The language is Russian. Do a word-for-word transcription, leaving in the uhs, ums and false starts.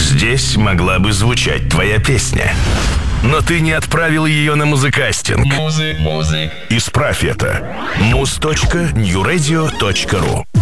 Здесь могла бы звучать твоя песня. Но ты не отправил ее на музыкастинг. Музык, музык. Исправь это. муз точка нью радио точка ру